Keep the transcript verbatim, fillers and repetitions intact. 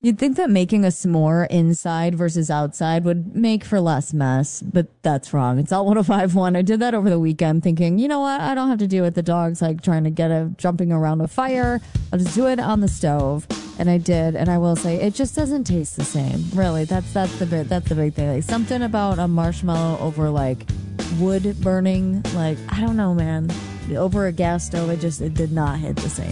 You'd think that making a s'more inside versus outside would make for less mess, but that's wrong. It's Alt one oh five point one. I did that over the weekend thinking, you know what? I don't have to deal with the dogs like trying to get a jumping around a fire. I'll just do it on the stove. And I did, and I will say it just doesn't taste the same. Really, that's that's the bit that's the big thing. Like something about a marshmallow over like wood burning, like I don't know, man. Over a gas stove, it just it did not hit the same.